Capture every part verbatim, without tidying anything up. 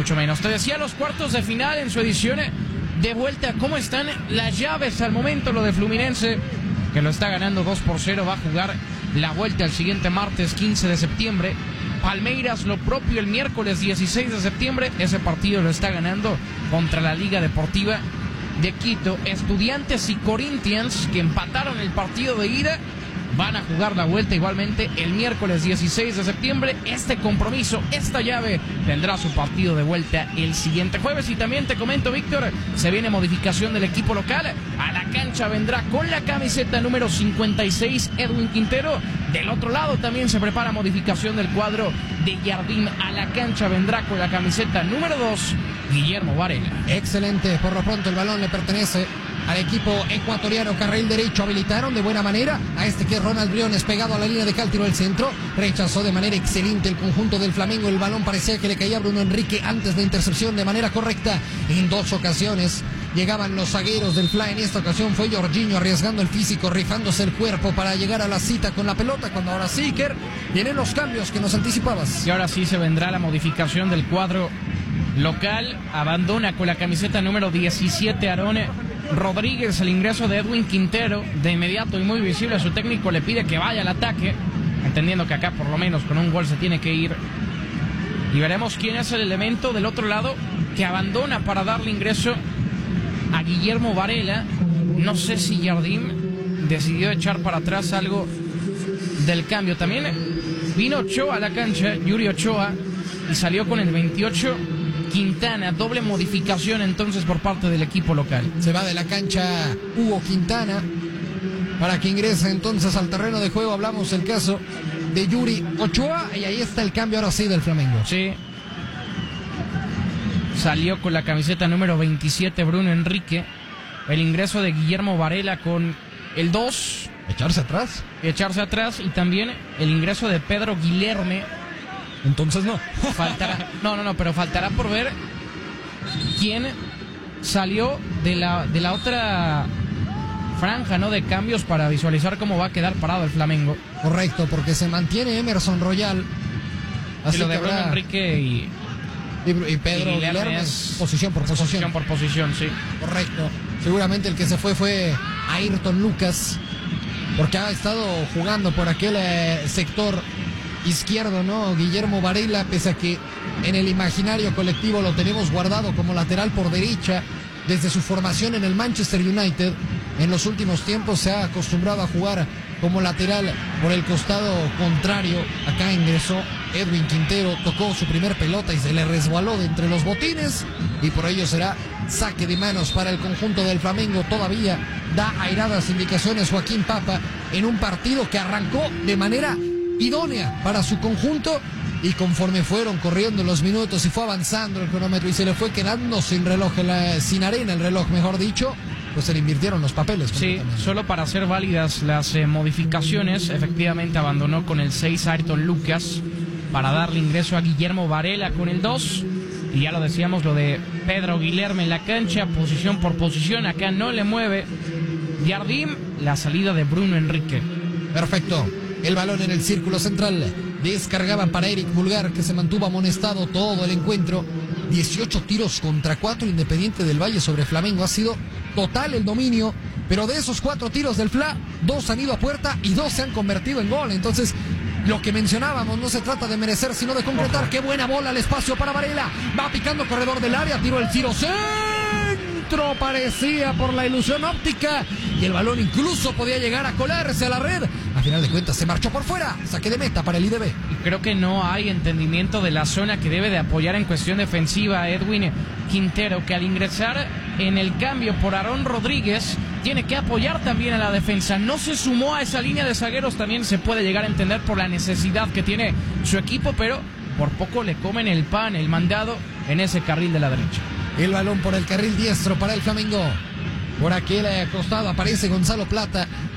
mucho menos. Te decía los cuartos de final en su edición de vuelta. ¿Cómo están las llaves al momento? Lo de Fluminense, que lo está ganando dos por cero, va a jugar la vuelta el siguiente martes quince de septiembre. Palmeiras lo propio el miércoles dieciséis de septiembre. Ese partido lo está ganando contra la Liga Deportiva de Quito. Estudiantes y Corinthians, que empataron el partido de ida, van a jugar la vuelta igualmente el miércoles dieciséis de septiembre. Este compromiso, esta llave, tendrá su partido de vuelta el siguiente jueves. Y también te comento, Víctor, se viene modificación del equipo local. A la cancha vendrá con la camiseta número cincuenta y seis Edwin Quintero. Del otro lado también se prepara modificación del cuadro de Jardín. A la cancha vendrá con la camiseta número dos Guillermo Varela. Excelente, por lo pronto el balón le pertenece al equipo ecuatoriano. Carril derecho habilitaron de buena manera a este que es Ronald Briones, pegado a la línea de cal, tiró el centro, rechazó de manera excelente el conjunto del Flamengo. El balón parecía que le caía a Bruno Enrique antes de intercepción de manera correcta. En dos ocasiones llegaban los zagueros del Fla. En esta ocasión fue Jorginho arriesgando el físico, rifándose el cuerpo para llegar a la cita con la pelota, cuando ahora sí, Iker, vienen los cambios que nos anticipabas. Y ahora sí se vendrá la modificación del cuadro local. Abandona con la camiseta número diecisiete Aarón Rodríguez, el ingreso de Edwin Quintero. De inmediato y muy visible, su técnico le pide que vaya al ataque, entendiendo que acá por lo menos con un gol se tiene que ir. Y veremos quién es el elemento del otro lado que abandona para darle ingreso a Guillermo Varela. No sé si Jardín decidió echar para atrás algo del cambio. También vino Ochoa a la cancha, Yuri Ochoa, y salió con el veintiocho Quintana. Doble modificación entonces por parte del equipo local. Se va de la cancha Hugo Quintana para que ingrese entonces al terreno de juego. Hablamos del caso de Yuri Ochoa y ahí está el cambio ahora sí del Flamengo. Sí. Salió con la camiseta número veintisiete Bruno Enrique. El ingreso de Guillermo Varela con el dos. Echarse atrás. Echarse atrás. Y también el ingreso de Pedro Guilherme. Entonces no. Faltará, no, no, no, pero faltará por ver quién salió de la, de la otra franja, ¿no?, de cambios para visualizar cómo va a quedar parado el Flamengo. Correcto, porque se mantiene Emerson Royal. Así lo de Bruno habrá... Enrique y, y, y Pedro y Guilherme, es posición por posición. Posición por posición, sí. Correcto. Seguramente el que se fue fue Ayrton Lucas, porque ha estado jugando por aquel eh, sector izquierdo, ¿no? Guillermo Varela, pese a que en el imaginario colectivo lo tenemos guardado como lateral por derecha desde su formación en el Manchester United. En los últimos tiempos se ha acostumbrado a jugar como lateral por el costado contrario. Acá ingresó Edwin Quintero, tocó su primer pelota y se le resbaló de entre los botines, y por ello será saque de manos para el conjunto del Flamengo. Todavía da airadas indicaciones Joaquín Papa en un partido que arrancó de manera idónea para su conjunto, y conforme fueron corriendo los minutos y fue avanzando el cronómetro y se le fue quedando sin reloj, sin arena el reloj, mejor dicho, pues se le invirtieron los papeles. Sí, solo para hacer válidas las eh, modificaciones, efectivamente abandonó con el seis Ayrton Lucas para darle ingreso a Guillermo Varela con el dos, y ya lo decíamos, lo de Pedro Guilherme en la cancha, posición por posición, acá no le mueve Jardín. La salida de Bruno Enrique. Perfecto. El balón en el círculo central. Descargaban para Eric Bulgar, que se mantuvo amonestado todo el encuentro. dieciocho tiros contra cuatro Independiente del Valle sobre Flamengo. Ha sido total el dominio, pero de esos cuatro tiros del Fla, dos han ido a puerta y dos se han convertido en gol. Entonces, lo que mencionábamos, no se trata de merecer, sino de concretar. Qué buena bola al espacio para Varela. Va picando corredor del área, tiró el tiro centro, parecía por la ilusión óptica, y el balón incluso podía llegar a colarse a la red. A final de cuentas se marchó por fuera. Saque de meta para el I D B. Y creo que no hay entendimiento de la zona que debe de apoyar en cuestión defensiva a Edwin Quintero, que al ingresar en el cambio por Aarón Rodríguez tiene que apoyar también a la defensa. No se sumó a esa línea de zagueros, también se puede llegar a entender por la necesidad que tiene su equipo, pero por poco le comen el pan, el mandado en ese carril de la derecha. El balón por el carril diestro para el Flamengo. Por aquel costado aparece Gonzalo Plata.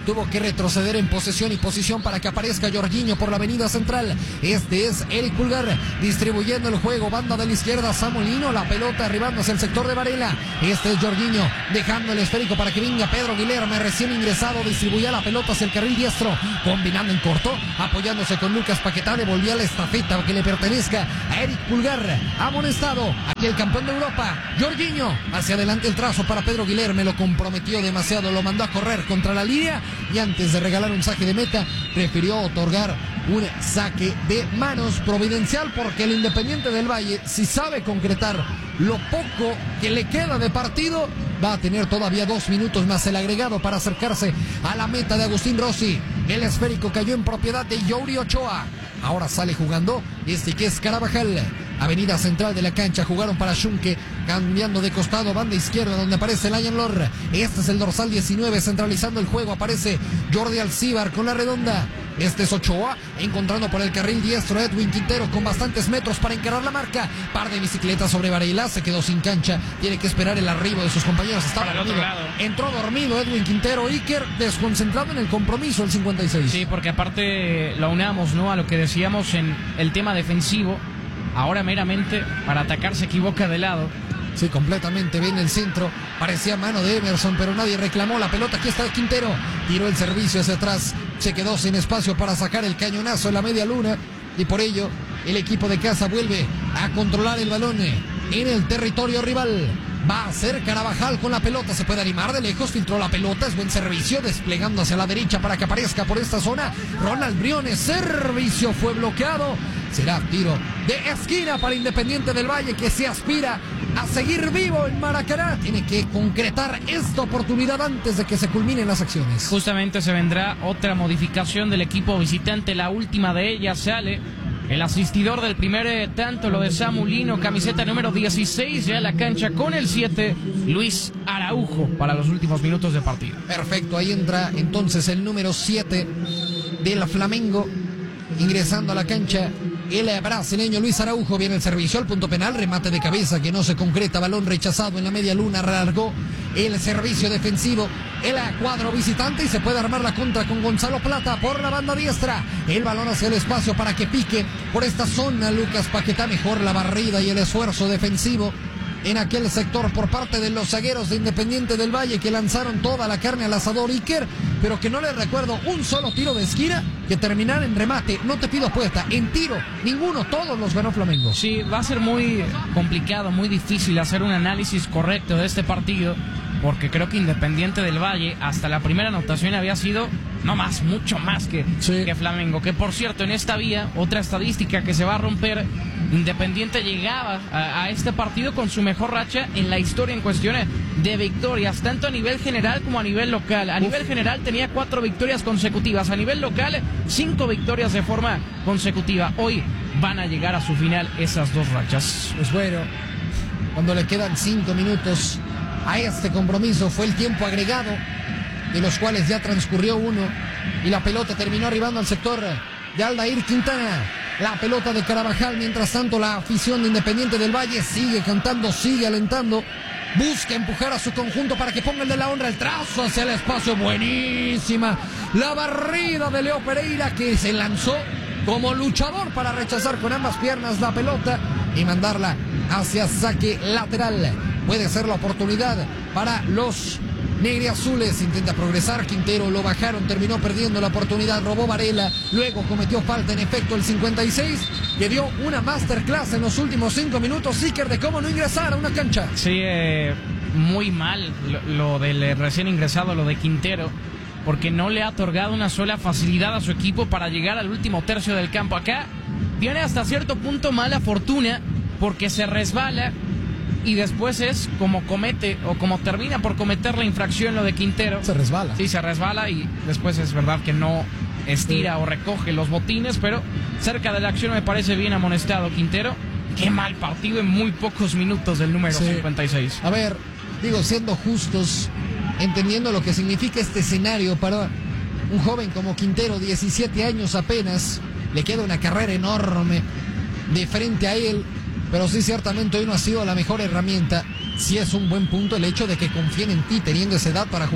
tuvo que retroceder en posesión y posición para que aparezca Jorginho por la avenida central. Este es Eric Pulgar distribuyendo el juego, banda de la izquierda, Samulino, la pelota arribando hacia el sector de Varela. Este es Jorginho dejando el esférico para que venga Pedro Guilherme, recién ingresado, distribuía la pelota hacia el carril diestro, combinando en corto, apoyándose con Lucas Paquetá, devolvía la estafeta que le pertenezca a Eric Pulgar, amonestado, aquí el campeón de Europa, Jorginho, hacia adelante el trazo para Pedro Guilherme, lo comprometió demasiado, lo mandó a correr contra la línea y antes de regalar un saque de meta, prefirió otorgar un saque de manos providencial, porque el Independiente del Valle, si sabe concretar lo poco que le queda de partido, va a tener todavía dos minutos más el agregado para acercarse a la meta de Agustín Rossi. El esférico cayó en propiedad de Youri Ochoa. Ahora sale jugando este que es Carabajal. Avenida central de la cancha, jugaron para Schunke, cambiando de costado, banda izquierda donde aparece Lion Lor. Este es el dorsal diecinueve, centralizando el juego, aparece Jordi Alcíbar con la redonda. Este es Ochoa, encontrando por el carril diestro Edwin Quintero con bastantes metros para encarar la marca. Par de bicicletas sobre Varela, se quedó sin cancha, tiene que esperar el arribo de sus compañeros. Estaba dormido. Entró dormido Edwin Quintero, Iker desconcentrado en el compromiso, el cincuenta y seis. Sí, porque aparte lo unamos, ¿no?, a lo que decíamos en el tema defensivo. Ahora meramente para atacar se equivoca de lado. Sí, completamente bien el centro. Parecía mano de Emerson, pero nadie reclamó la pelota. Aquí está Quintero. Tiró el servicio hacia atrás. Se quedó sin espacio para sacar el cañonazo en la media luna. Y por ello, el equipo de casa vuelve a controlar el balón en el territorio rival. Va a ser Carabajal con la pelota. Se puede animar de lejos. Filtró la pelota. Es buen servicio. Desplegando hacia la derecha para que aparezca por esta zona Ronald Briones. Servicio fue bloqueado. Será tiro de esquina para Independiente del Valle, que se aspira a seguir vivo en Maracaná. Tiene que concretar esta oportunidad antes de que se culminen las acciones. Justamente se vendrá otra modificación del equipo visitante. La última de ellas sale el asistidor del primer tanto, lo de Samulino, camiseta número dieciséis, ya en la cancha con el siete, Luis Araujo, para los últimos minutos de partido. Perfecto, ahí entra entonces el número siete del Flamengo, ingresando a la cancha. El brasileño Luis Araujo. Viene el servicio al punto penal, remate de cabeza que no se concreta, balón rechazado en la media luna, alargó el servicio defensivo el cuadro visitante y se puede armar la contra con Gonzalo Plata por la banda diestra. El balón hacia el espacio para que pique por esta zona Lucas Paquetá. Mejor la barrida y el esfuerzo defensivo en aquel sector por parte de los zagueros de Independiente del Valle, que lanzaron toda la carne al asador, Iker, pero que no les recuerdo un solo tiro de esquina que terminara en remate. No te pido apuesta, en tiro, ninguno, todos los ganó Flamengo. Sí, va a ser muy complicado, muy difícil hacer un análisis correcto de este partido, porque creo que Independiente del Valle hasta la primera anotación había sido no más, mucho más que, sí. que Flamengo. Que por cierto, en esta vía, otra estadística que se va a romper, Independiente llegaba a, a este partido con su mejor racha en la historia en cuestiones de victorias, tanto a nivel general como a nivel local. A Uf. nivel general tenía cuatro victorias consecutivas, a nivel local cinco victorias de forma consecutiva. Hoy van a llegar a su final esas dos rachas. Pues bueno, cuando le quedan cinco minutos a este compromiso, fue el tiempo agregado, de los cuales ya transcurrió uno, y la pelota terminó arribando al sector de Aldair Quintana. La pelota de Carabajal. Mientras tanto, la afición de Independiente del Valle sigue cantando, sigue alentando, busca empujar a su conjunto para que ponga el de la honra. El trazo hacia el espacio, buenísima la barrida de Leo Pereira, que se lanzó como luchador para rechazar con ambas piernas la pelota y mandarla hacia saque lateral. Puede ser la oportunidad para los negriazules. Intenta progresar Quintero, lo bajaron, terminó perdiendo la oportunidad, robó Varela, luego cometió falta en efecto el cincuenta y seis, que dio una masterclass en los últimos cinco minutos, Iker, de cómo no ingresar a una cancha. Sí, eh, muy mal lo, lo del eh, recién ingresado, lo de Quintero, porque no le ha otorgado una sola facilidad a su equipo para llegar al último tercio del campo. Acá viene hasta cierto punto mala fortuna, porque se resbala y después es como comete o como termina por cometer la infracción lo de Quintero. Se resbala. Sí, se resbala y después es verdad que no estira sí. o recoge los botines, pero cerca de la acción me parece bien amonestado Quintero. Qué mal partido en muy pocos minutos del número sí. cincuenta y seis. A ver, digo, siendo justos, entendiendo lo que significa este escenario para un joven como Quintero, diecisiete años apenas, le queda una carrera enorme de frente a él. Pero sí, ciertamente hoy no ha sido la mejor herramienta. Sí es un buen punto el hecho de que confíen en ti teniendo esa edad para jugar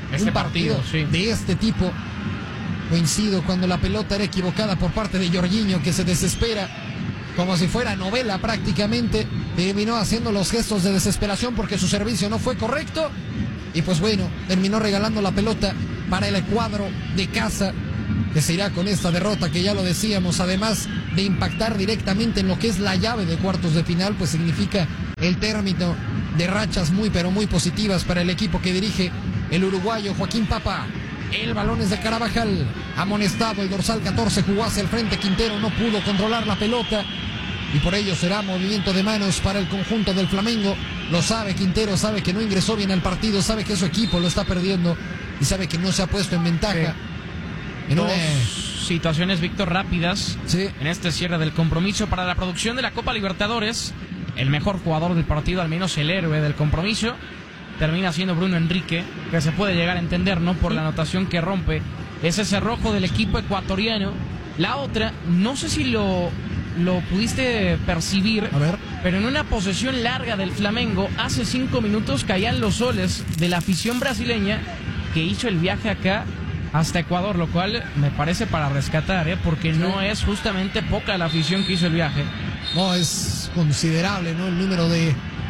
Este un partido, partido, sí. de este tipo. Coincido, cuando la pelota era equivocada por parte de Jorginho, que se desespera, como si fuera novela prácticamente, terminó haciendo los gestos de desesperación porque su servicio no fue correcto, y pues bueno, terminó regalando la pelota para el cuadro de casa, que se irá con esta derrota que ya lo decíamos, además de impactar directamente en lo que es la llave de cuartos de final, pues significa el término de rachas muy pero muy positivas para el equipo que dirige el uruguayo Joaquín Papa. El balón es de Carabajal, amonestado, el dorsal catorce jugó hacia el frente, Quintero no pudo controlar la pelota y por ello será movimiento de manos para el conjunto del Flamengo. Lo sabe Quintero, sabe que no ingresó bien al partido, sabe que su equipo lo está perdiendo y sabe que no se ha puesto en ventaja. Sí. En Dos una... situaciones, Víctor, rápidas Sí. en este cierre del compromiso para la producción de la Copa Libertadores. El mejor jugador del partido, al menos el héroe del compromiso, termina siendo Bruno Enrique, que se puede llegar a entender, ¿no? Por la anotación que rompe ese cerrojo del equipo ecuatoriano. La otra, no sé si lo, lo pudiste percibir, A ver. pero en una posesión larga del Flamengo, hace cinco minutos caían los soles de la afición brasileña que hizo el viaje acá hasta Ecuador, lo cual me parece para rescatar, ¿eh? Porque no es justamente poca la afición que hizo el viaje. No, es considerable, ¿no? El número de,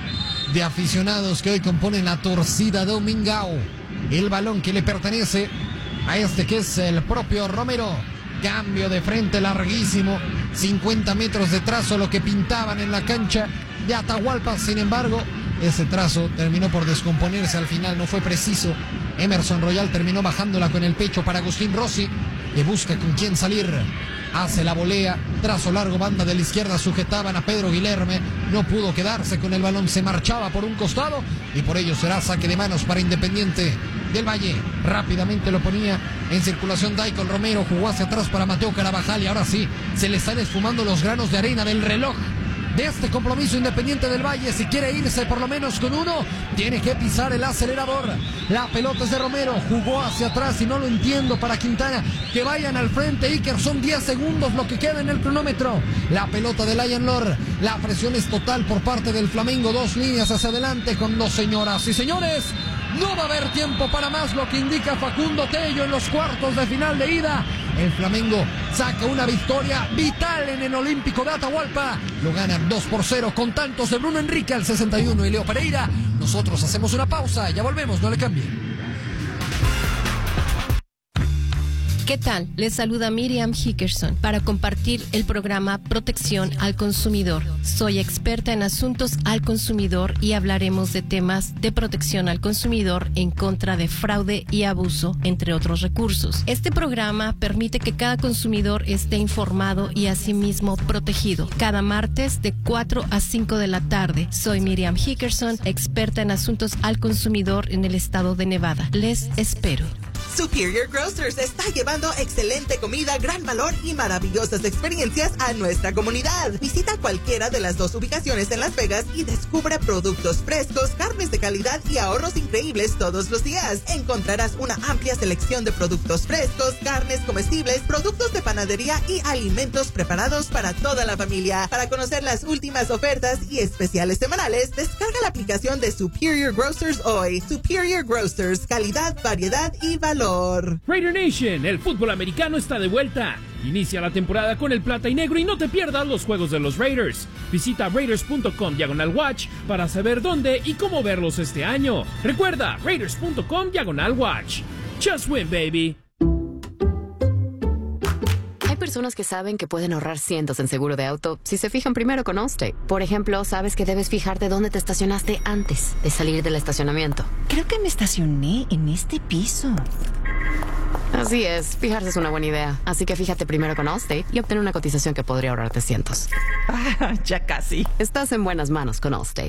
de aficionados que hoy componen la torcida Domingao. El balón que le pertenece a este que es el propio Romero. Cambio de frente larguísimo. cincuenta metros de trazo, lo que pintaban en la cancha de Atahualpa. Sin embargo, ese trazo terminó por descomponerse al final, no fue preciso. Emerson Royal terminó bajándola con el pecho para Agustín Rossi, que busca con quién salir. Hace la volea, trazo largo, banda de la izquierda, sujetaban a Pedro Guilherme, no pudo quedarse con el balón, se marchaba por un costado y por ello será saque de manos para Independiente del Valle. Rápidamente lo ponía en circulación Daicon Romero, jugó hacia atrás para Mateo Carabajal y ahora sí, se le están esfumando los granos de arena del reloj de este compromiso. Independiente del Valle, si quiere irse por lo menos con uno, tiene que pisar el acelerador. La pelota es de Romero, jugó hacia atrás y no lo entiendo para Quintana, que vayan al frente. Iker, son diez segundos lo que queda en el cronómetro. La pelota de Lion Lor, la presión es total por parte del Flamengo, dos líneas hacia adelante con dos señoras y señores. No va a haber tiempo para más, lo que indica Facundo Tello en los cuartos de final de ida. El Flamengo saca una victoria vital en el Olímpico de Atahualpa. Lo ganan dos por cero con tantos de Bruno Enrique al sesenta y uno y Leo Pereira. Nosotros hacemos una pausa, ya volvemos, no le cambien. ¿Qué tal? Les saluda Miriam Hickerson para compartir el programa Protección al Consumidor. Soy experta en asuntos al consumidor y hablaremos de temas de protección al consumidor en contra de fraude y abuso, entre otros recursos. Este programa permite que cada consumidor esté informado y asimismo protegido. Cada martes de cuatro a cinco de la tarde. Soy Miriam Hickerson, experta en asuntos al consumidor en el estado de Nevada. Les espero. Superior Grocers está llevando excelente comida, gran valor y maravillosas experiencias a nuestra comunidad. Visita cualquiera de las dos ubicaciones en Las Vegas y descubre productos frescos, carnes de calidad y ahorros increíbles todos los días. Encontrarás una amplia selección de productos frescos, carnes comestibles, productos de panadería y alimentos preparados para toda la familia. Para conocer las últimas ofertas y especiales semanales, descarga la aplicación de Superior Grocers hoy. Superior Grocers, calidad, variedad y valor. Raider Nation, el fútbol americano está de vuelta. Inicia la temporada con el plata y negro y no te pierdas los juegos de los Raiders. Visita raiders punto com diagonal watch para saber dónde y cómo verlos este año. Recuerda, raiders punto com diagonal watch. Just win, baby. Hay personas que saben que pueden ahorrar cientos en seguro de auto si se fijan primero con Allstate. Por ejemplo, sabes que debes fijarte dónde te estacionaste antes de salir del estacionamiento. Creo que me estacioné en este piso. Así es, fijarse es una buena idea. Así que fíjate primero con Allstate y obtén una cotización que podría ahorrarte cientos. Ah, ya casi. Estás en buenas manos con Allstate.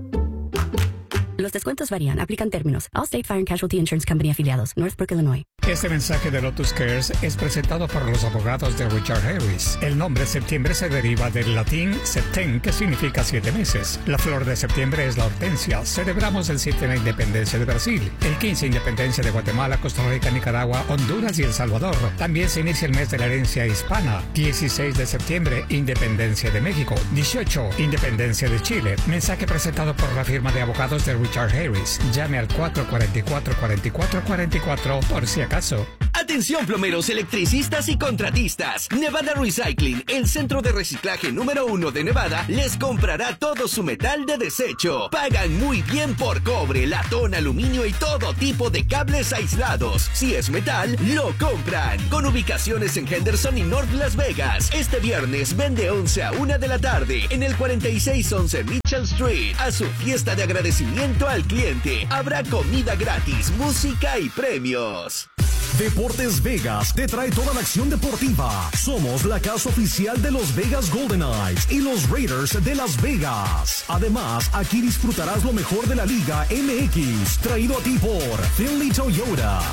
Los descuentos varían, aplican términos. Allstate Fire and Casualty Insurance Company afiliados, Northbrook, Illinois. Este mensaje de Lotus Cares es presentado por los abogados de Richard Harris. El nombre septiembre se deriva del latín septem, que significa siete meses. La flor de septiembre es la hortensia. Celebramos el siete la independencia de Brasil, el quince independencia de Guatemala, Costa Rica, Nicaragua, Honduras y El Salvador. También se inicia el mes de la herencia hispana. dieciséis de septiembre, independencia de México. dieciocho, independencia de Chile. Mensaje presentado por la firma de abogados de Richard Harris. Llame al cuatro cuatro cuatro, cuatro cuatro cuatro cuatro por si acaso. Atención plomeros, electricistas y contratistas. Nevada Recycling, el centro de reciclaje número uno de Nevada, les comprará todo su metal de desecho. Pagan muy bien por cobre, latón, aluminio y todo tipo de cables aislados. Si es metal, lo compran. Con ubicaciones en Henderson y North Las Vegas. Este viernes vende once a una de la tarde en el cuarenta y seis once Mitchell Street. A su fiesta de agradecimiento al cliente, habrá comida gratis, música y premios. Deportes Vegas te trae toda la acción deportiva. Somos la casa oficial de los Vegas Golden Knights y los Raiders de Las Vegas. Además, aquí disfrutarás lo mejor de la Liga M X, traído a ti por Finley Toyota.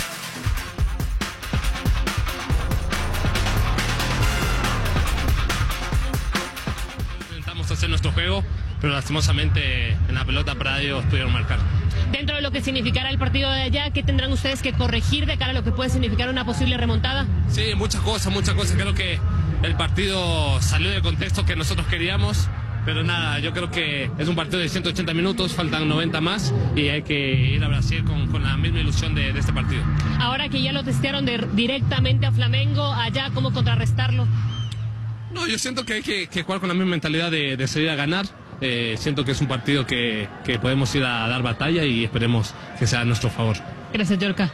Intentamos hacer nuestro juego, pero lastimosamente en la pelota para ellos pudieron marcar. Dentro de lo que significará el partido de allá, ¿qué tendrán ustedes que corregir de cara a lo que puede significar una posible remontada? Sí, muchas cosas, muchas cosas. Creo que el partido salió del contexto que nosotros queríamos, pero nada, yo creo que es un partido de ciento ochenta minutos, faltan noventa más y hay que ir a Brasil con, con la misma ilusión de, de este partido. Ahora que ya lo testearon de, directamente a Flamengo, allá, ¿cómo contrarrestarlo? No, yo siento que hay que, que jugar con la misma mentalidad de, de salir a ganar. Eh, siento que es un partido que, que podemos ir a dar batalla y esperemos que sea a nuestro favor. Gracias, Yorka.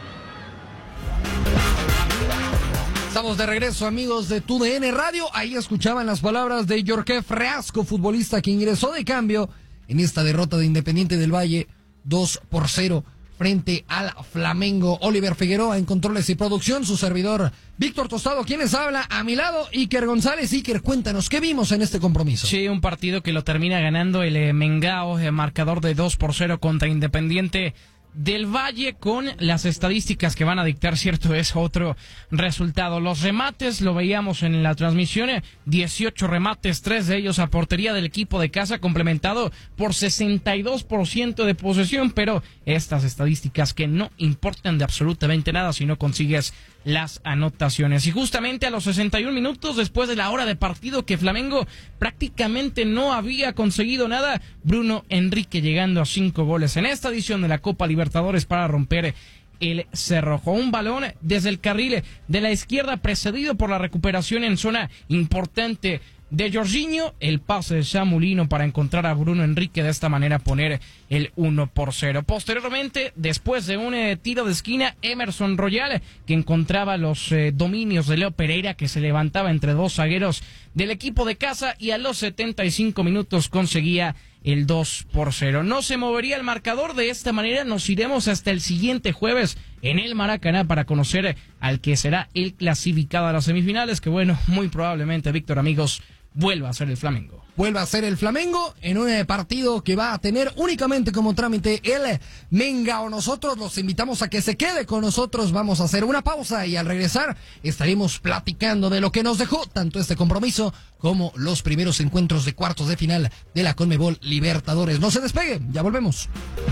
Estamos de regreso, amigos de Tu D N Radio. Ahí escuchaban las palabras de Yorka Freasco, futbolista que ingresó de cambio en esta derrota de Independiente del Valle dos por cero frente al Flamengo. Oliver Figueroa en controles y producción, su servidor Víctor Tostado, quienes habla a mi lado, Iker González. Iker, cuéntanos, ¿qué vimos en este compromiso? Sí, un partido que lo termina ganando el eh, Mengao, el marcador de dos por cero contra Independiente del Valle, con las estadísticas que van a dictar cierto es otro resultado. Los remates, lo veíamos en la transmisión, dieciocho remates, tres de ellos a portería del equipo de casa, complementado por sesenta y dos por ciento de posesión, pero estas estadísticas que no importan de absolutamente nada si no consigues las anotaciones. Y justamente a los sesenta y un minutos, después de la hora de partido que Flamengo prácticamente no había conseguido nada, Bruno Enrique llegando a cinco goles en esta edición de la Copa Libertadores para romper el cerrojo. Un balón desde el carril de la izquierda precedido por la recuperación en zona importante de Jorginho, el pase de Samulino para encontrar a Bruno Enrique, de esta manera poner el uno por cero. Posteriormente, después de un eh, tiro de esquina, Emerson Royal, que encontraba los eh, dominios de Leo Pereira, que se levantaba entre dos zagueros del equipo de casa, y a los setenta y cinco minutos conseguía el dos por cero. No se movería el marcador. De esta manera nos iremos hasta el siguiente jueves en el Maracaná para conocer al que será el clasificado a las semifinales, que bueno, muy probablemente, Víctor, amigos, vuelva a ser el Flamengo. Vuelva a ser el Flamengo en un partido que va a tener únicamente como trámite el Mengao. Nosotros los invitamos a que se quede con nosotros. Vamos a hacer una pausa y al regresar estaremos platicando de lo que nos dejó tanto este compromiso como los primeros encuentros de cuartos de final de la Conmebol Libertadores. No se despegue, ya volvemos.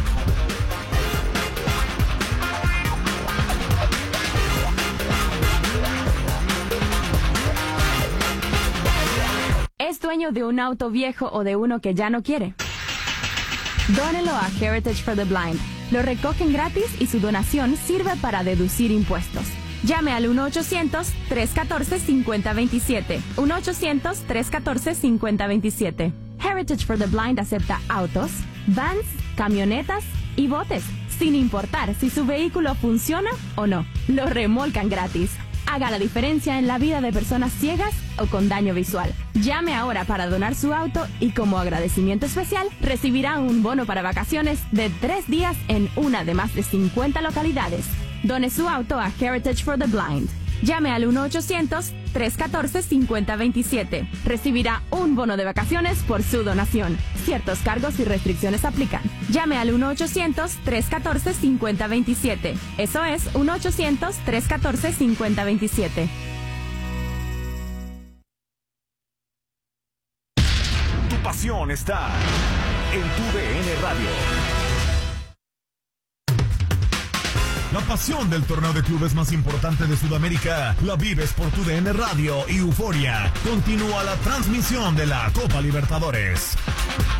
¿Es dueño de un auto viejo o de uno que ya no quiere? Dónelo a Heritage for the Blind. Lo recogen gratis y su donación sirve para deducir impuestos. Llame al uno ochocientos, tres uno cuatro, cinco cero dos siete. uno ochocientos, tres uno cuatro, cinco cero dos siete. Heritage for the Blind acepta autos, vans, camionetas y botes, sin importar si su vehículo funciona o no. Lo remolcan gratis. Haga la diferencia en la vida de personas ciegas o con daño visual. Llame ahora para donar su auto y como agradecimiento especial recibirá un bono para vacaciones de tres días en una de más de cincuenta localidades. Done su auto a Heritage for the Blind. Llame al uno ochocientos, tres uno cuatro, cinco cero dos siete. Recibirá un bono de vacaciones por su donación. Ciertos cargos y restricciones aplican. Llame al uno ochocientos, tres uno cuatro, cinco cero dos siete. Eso es uno ochocientos, tres uno cuatro, cinco cero dos siete. Tu pasión está en tu D N Radio. La pasión del torneo de clubes más importante de Sudamérica la vives por tu D N Radio y Euforia. Continúa la transmisión de la Copa Libertadores.